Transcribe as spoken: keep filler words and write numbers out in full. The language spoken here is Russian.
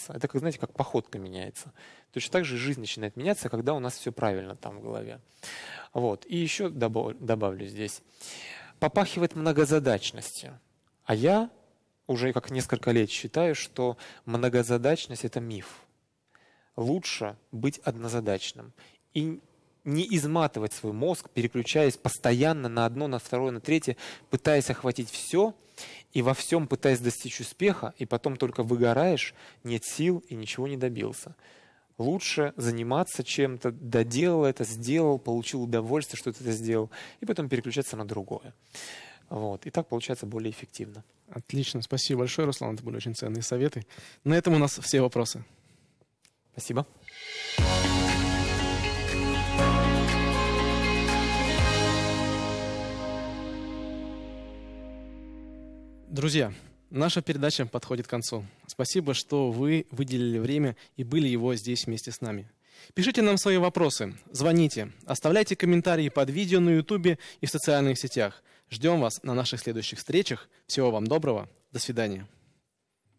меняться. Это, как, знаете, как походка меняется. Точно так же жизнь начинает меняться, когда у нас все правильно там в голове. Вот. И еще добав, добавлю здесь. Попахивает многозадачностью. А я уже как несколько лет считаю, что многозадачность – это миф. Лучше быть однозадачным. И не изматывать свой мозг, переключаясь постоянно на одно, на второе, на третье, пытаясь охватить все и во всем пытаясь достичь успеха, и потом только выгораешь, нет сил и ничего не добился. Лучше заниматься чем-то, доделал это, сделал, получил удовольствие, что ты это сделал, и потом переключаться на другое. Вот. И так получается более эффективно. Отлично. Спасибо большое, Руслан. Это были очень ценные советы. На этом у нас все вопросы. Спасибо. Друзья, наша передача подходит к концу. Спасибо, что вы выделили время и были его здесь вместе с нами. Пишите нам свои вопросы, звоните, оставляйте комментарии под видео на Ютубе и в социальных сетях. Ждем вас на наших следующих встречах. Всего вам доброго. До свидания.